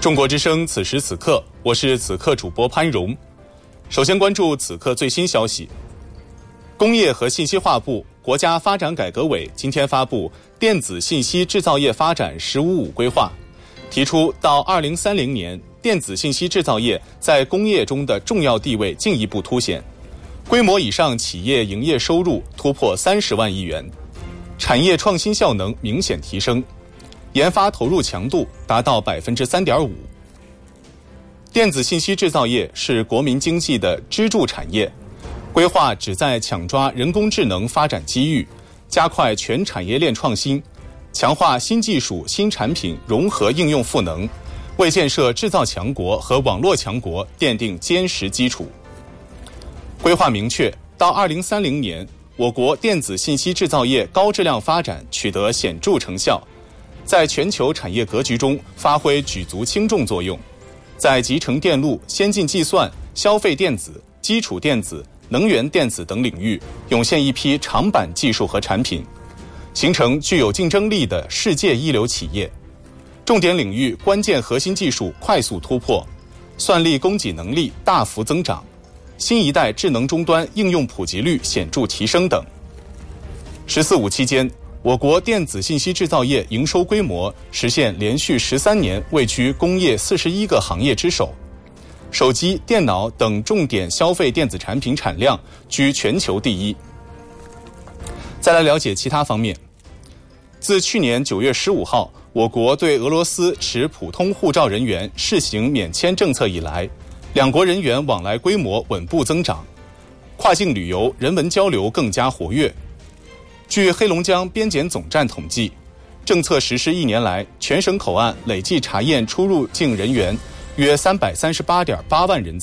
中国之声此时此刻，我是此刻主播潘荣。首先关注此刻最新消息。工业和信息化部、国家发展改革委今天发布《电子信息制造业发展“十五五”规划》，提出到2030年，电子信息制造业在工业中的重要地位进一步凸显，规模以上企业营业收入突破30万亿元，产业创新效能明显提升，研发投入强度达到 3.5%。电子信息制造业是国民经济的支柱产业，规划旨在抢抓人工智能发展机遇，加快全产业链创新，强化新技术新产品融合应用赋能，为建设制造强国和网络强国奠定坚实基础。规划明确，到2030年，我国电子信息制造业高质量发展取得显著成效，在全球产业格局中发挥举足轻重作用，在集成电路、先进计算、消费电子、基础电子、能源电子等领域涌现一批长板技术和产品，形成具有竞争力的世界一流企业。重点领域关键核心技术快速突破，算力供给能力大幅增长，新一代智能终端应用普及率显著提升等。“14·5”期间，我国电子信息制造业营收规模实现连续13年位居工业41个行业之首，手机、电脑等重点消费电子产品产量居全球第一。再来了解其他方面。自去年9月15号，我国对俄罗斯持普通护照人员试行免签政策以来，两国人员往来规模稳步增长，跨境旅游、人文交流更加活跃。据黑龙江边检总站统计，政策实施1年来，全省口岸累计查验出入境人员约338.8万人次。